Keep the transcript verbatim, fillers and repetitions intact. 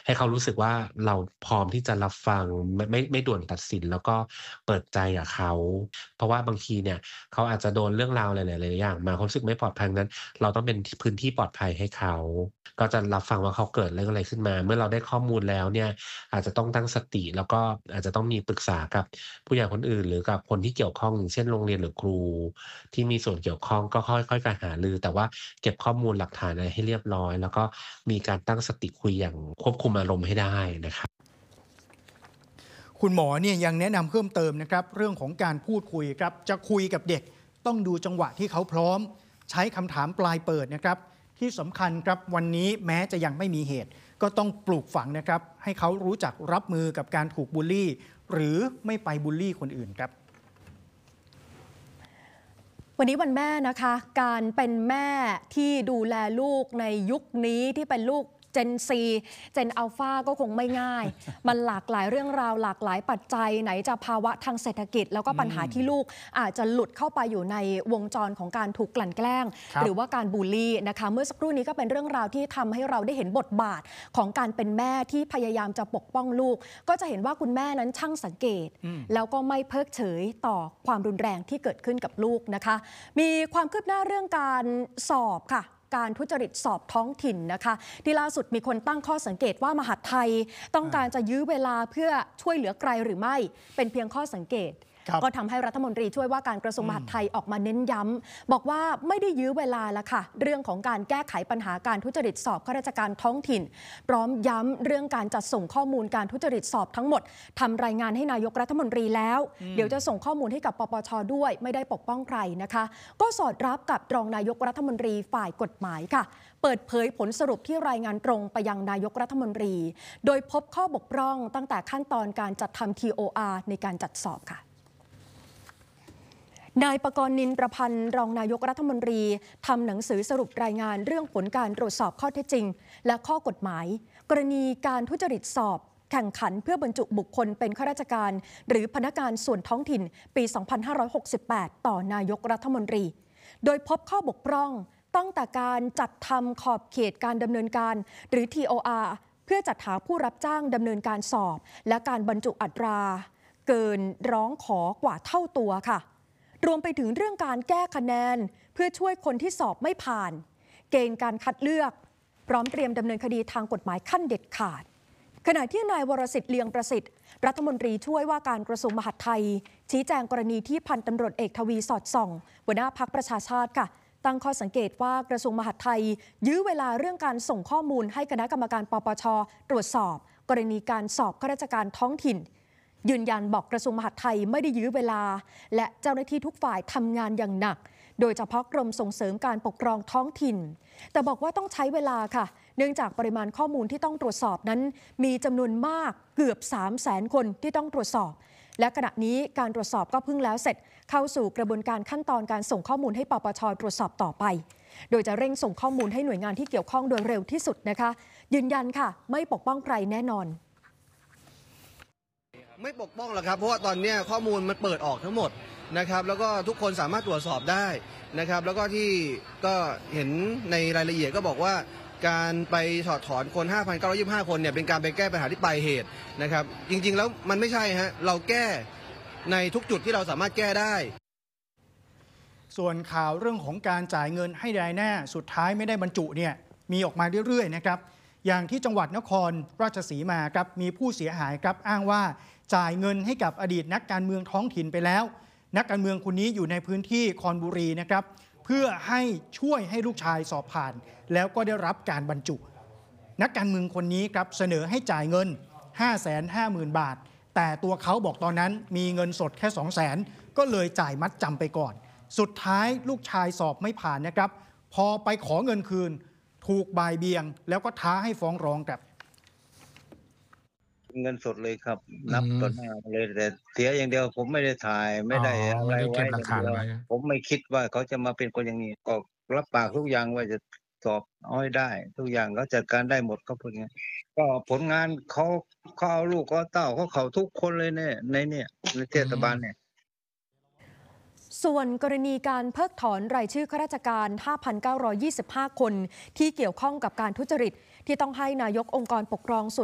ให้เขารู้สึกว่าเราพร้อมที่จะรับฟังไม่ไม่ไม่ด่วนตัดสินแล้วก็เปิดใจกับเขาเพราะว่าบางทีเนี่ยเขาอาจจะโดนเรื่องราวหลายๆหลายๆอย่างมาเขารู้สึกไม่ปลอดภัยนั้นเราต้องเป็นทพื้นที่ปลอดภัยให้เขาก็จะรับฟังว่าเขาเกิดเรื่องอะไรขึ้นมาเมื่อเราได้ข้อมูลแล้วเนี่ยอาจจะต้องตั้งสติแล้วก็อาจจะต้องมีปรึกษากับผู้ใหญ่คนอื่นหรือกับคนที่เกี่ยวข้องอย่างเช่นโรงเรียนหรือครูที่มีส่วนเกี่ยวข้องก็ค่อยๆการหารือแต่ว่าเก็บข้อมูลหลักฐานอะไรให้เรียบร้อยแล้วก็มีการตั้งสติคุยอย่างควบคุมอารมณ์ให้ได้นะครับคุณหมอเนี่ยยังแนะนำเพิ่มเติมนะครับเรื่องของการพูดคุยครับจะคุยกับเด็กต้องดูจังหวะที่เขาพร้อมใช้คำถามปลายเปิดนะครับที่สำคัญครับวันนี้แม้จะยังไม่มีเหตุก็ต้องปลูกฝังนะครับให้เขารู้จักรับมือกับการถูกบูลลี่หรือไม่ไปบูลลี่คนอื่นครับวันนี้วันแม่นะคะการเป็นแม่ที่ดูแลลูกในยุคนี้ที่เป็นลูกเจนซีเจนอัลฟาก็คงไม่ง่ายมันหลากหลายเรื่องราวหลากหลายปัจจัยไหนจะภาวะทางเศรษฐกิจแล้วก็ปัญหาที่ลูกอาจจะหลุดเข้าไปอยู่ในวงจรของการถูกกลั่นแกล้งหรือว่าการบูลลี่นะคะเมื่อสักครู่นี้ก็เป็นเรื่องราวที่ทำให้เราได้เห็นบทบาทของการเป็นแม่ที่พยายามจะปกป้องลูกก็จะเห็นว่าคุณแม่นั้นช่างสังเกตแล้วก็ไม่เพิกเฉยต่อความรุนแรงที่เกิดขึ้นกับลูกนะคะมีความคืบหน้าเรื่องการสอบค่ะการทุจริตสอบท้องถิ่นนะคะที่ล่าสุดมีคนตั้งข้อสังเกตว่ามหาดไทยต้องการจะยื้อเวลาเพื่อช่วยเหลือไกลหรือไม่เป็นเพียงข้อสังเกตก็ทำให้รัฐมนตรีช่วยว่าการกระทรวงมหาดไทยออกมาเน้นย้ำบอกว่าไม่ได้ยื้อเวลาแล้วค่ะเรื่องของการแก้ไขปัญหาการทุจริตสอบข้าราชการท้องถิ่นพร้อมย้ำเรื่องการจัดส่งข้อมูลการทุจริตสอบทั้งหมดทำรายงานให้นายกรัฐมนตรีแล้วเดี๋ยวจะส่งข้อมูลให้กับปปช.ด้วยไม่ได้ปกป้องใครนะคะก็สอดรับกับรองนายกรัฐมนตรีฝ่ายกฎหมายค่ะเปิดเผยผลสรุปที่รายงานตรงไปยังนายกรัฐมนตรีโดยพบข้อบกพร่องตั้งแต่ขั้นตอนการจัดทำ ที โอ อาร์ ในการจัดสอบค่ะนายปกรณ์นินประพันธ์รองนายกรัฐมนตรีทำหนังสือสรุปรายงานเรื่องผลการตรวจสอบข้อเท็จจริงและข้อกฎหมายกรณีการทุจริตสอบแข่งขันเพื่อบรรจุบุคคลเป็นข้าราชการหรือพนักงานส่วนท้องถิ่นปี สองพันห้าร้อยหกสิบแปด ต่อนายกรัฐมนตรีโดยพบข้อบกพร่องตั้งแต่การจัดทำขอบเขตการดำเนินการหรือ ที โอ อาร์ เพื่อจัดหาผู้รับจ้างดำเนินการสอบและการบรรจุอัตราเกินร้องขอกว่าเท่าตัวค่ะรวมไปถึงเรื่องการแก้คะแนนเพื่อช่วยคนที่สอบไม่ผ่านเกณฑ์การคัดเลือกพร้อมเตรียมดำเนินคดีทางกฎหมายขั้นเด็ดขาดขณะที่นายวรสิทธิ์เลียงประสิทธิ์รัฐมนตรีช่วยว่าการกระทรวงมหาดไทยชี้แจงกรณีที่พันตำรวจเอกทวีสอดส่องหัวหน้าพรรคประชาชาติค่ะตั้งข้อสังเกตว่ากระทรวงมหาดไทยยื้อเวลาเรื่องการส่งข้อมูลให้คณะกรรมการปปช.ตรวจสอบกรณีการสอบข้าราชการท้องถิ่นยืนยันบอกกระทรวงมหาดไทยไม่ได้ยื้อเวลาและเจ้าหน้าที่ทุกฝ่ายทำงานอย่างหนักโดยเฉพาะกรมส่งเสริมการปกครองท้องถิ่นแต่บอกว่าต้องใช้เวลาค่ะเนื่องจากปริมาณข้อมูลที่ต้องตรวจสอบนั้นมีจำนวนมากเกือบ สามแสน คนที่ต้องตรวจสอบและขณะนี้การตรวจสอบก็เพิ่งแล้วเสร็จเข้าสู่กระบวนการขั้นตอนการส่งข้อมูลให้ปปช.ตรวจสอบต่อไปโดยจะเร่งส่งข้อมูลให้หน่วยงานที่เกี่ยวข้องโดยเร็วที่สุดนะคะยืนยันค่ะไม่ปกป้องใครแน่นอนไม่ปกป้องหรอกครับเพราะว่าตอนนี้ข้อมูลมันเปิดออกทั้งหมดนะครับแล้วก็ทุกคนสามารถตรวจสอบได้นะครับแล้วก็ที่ก็เห็นในรายละเอียดก็บอกว่าการไปถอดถอนคน ห้าพันเก้าร้อยยี่สิบห้า คนเนี่ยเป็นการไปแก้ปัญหาที่ปลายเหตุนะครับจริงๆแล้วมันไม่ใช่ฮะเราแก้ในทุกจุดที่เราสามารถแก้ได้ส่วนข่าวเรื่องของการจ่ายเงินให้นายหน้าสุดท้ายไม่ได้บรรจุเนี่ยมีออกมาเรื่อยๆนะครับอย่างที่จังหวัดนครราชสีมาครับมีผู้เสียหายครับอ้างว่าจ่ายเงินให้กับอดีตนักการเมืองท้องถิ่นไปแล้วนักการเมืองคนนี้อยู่ในพื้นที่คอนบุรีนะครับเพื่อให้ช่วยให้ลูกชายสอบผ่านแล้วก็ได้รับการบรรจุนักการเมืองคนนี้ครับเสนอให้จ่ายเงิน ห้าแสนห้าหมื่น บาทแต่ตัวเขาบอกตอนนั้นมีเงินสดแค่ สองแสน ก็เลยจ่ายมัดจำไปก่อนสุดท้ายลูกชายสอบไม่ผ่านนะครับพอไปขอเงินคืนถูกบ่ายเบียงแล้วก็ท้าให้ฟ้องร้องครับเงินสดเลยครับนับต่อหน้าเลยแต่เสียอย่างเดียวผมไม่ได้ถ่ายไม่ได้อะไรไว้ผมไม่คิดว่าเขาจะมาเป็นคนอย่างนี้ก็รับปากทุกอย่างว่าจะสอบเอาให้ได้ทุกอย่างเขาจัดการได้หมดก็พูดงี้ก็ผลงานเขาเขาเอาลูกเขาเต้าเขาเขาทุกคนเลยเนี่ยในเนี่ยในเทศบาลเนี่ยส่วนกรณีการเพิกถอนรายชื่อข้าราชการ ห้าพันเก้าร้อยยี่สิบห้า คนที่เกี่ยวข้องกับการทุจริตที่ต้องให้นายกองค์กรปกครองส่วน